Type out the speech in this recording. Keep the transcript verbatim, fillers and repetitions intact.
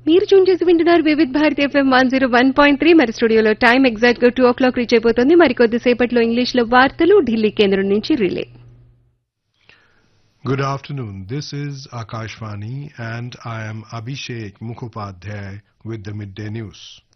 మీరు ట్యూన్ చేసి వింటున్నారు Vividh Bharati FM one zero one point three. మరి స్టూడియోలో టైం ఎగ్జాక్ట్ గా టూ ఓ క్లాక్ రీచ్ అయిపోతుంది. మరి కొద్దిసేపట్లో ఇంగ్లీష్ లో వార్తలు ఢిల్లీ కేంద్రం నుంచి relay. Good afternoon. This is Akashvani and I am Abhishek Mukhopadhyay with the midday news.